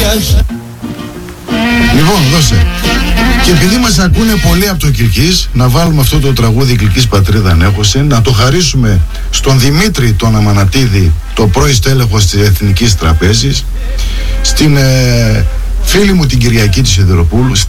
Λοιπόν, δώσε. Και επειδή μας ακούνε πολλοί από το Κιλκής, να βάλουμε αυτό το τραγούδι «Κιλκής πατρίδα ανέχωσε», να το χαρίσουμε στον Δημήτρη τον Αμανατίδη, το πρώην στέλεχος της Εθνικής Τραπέζης, στην φίλη μου την Κυριακή της Σιδηροπούλου,